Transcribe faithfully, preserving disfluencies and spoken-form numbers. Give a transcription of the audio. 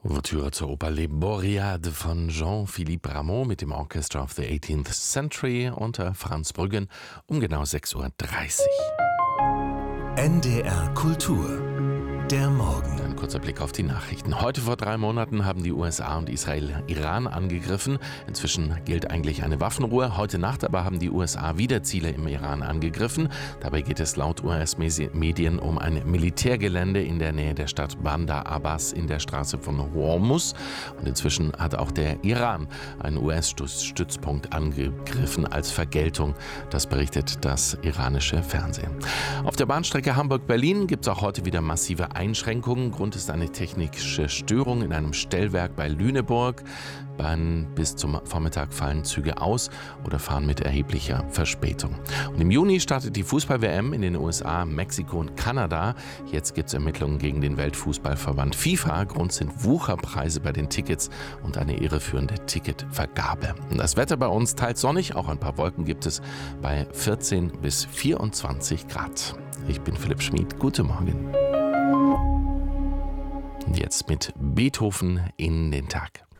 Ouvertüre zur Oper Les Boreades von Jean-Philippe Rameau mit dem Orchestra of the eighteenth Century unter Franz Brüggen um genau sechs Uhr dreißig. N D R Kultur. Der Morgen. Ein kurzer Blick auf die Nachrichten. Heute vor drei Monaten haben die U S A und Israel Iran angegriffen. Inzwischen gilt eigentlich eine Waffenruhe. Heute Nacht aber haben die U S A wieder Ziele im Iran angegriffen. Dabei geht es laut U S-Medien um ein Militärgelände in der Nähe der Stadt Bandar Abbas in der Straße von Hormuz. Und inzwischen hat auch der Iran einen U S-Stützpunkt angegriffen als Vergeltung. Das berichtet das iranische Fernsehen. Auf der Bahnstrecke Hamburg-Berlin gibt es auch heute wieder massive Einschränkungen. Grund ist eine technische Störung in einem Stellwerk bei Lüneburg. Bis zum Vormittag fallen Züge aus oder fahren mit erheblicher Verspätung. Und im Juni startet die Fußball-W M in den U S A, Mexiko und Kanada. Jetzt gibt es Ermittlungen gegen den Weltfußballverband FIFA. Grund sind Wucherpreise bei den Tickets und eine irreführende Ticketvergabe. Und das Wetter bei uns teils sonnig, auch ein paar Wolken gibt es bei vierzehn bis vierundzwanzig Grad. Ich bin Philipp Schmid. Guten Morgen. Und jetzt mit Beethoven in den Tag.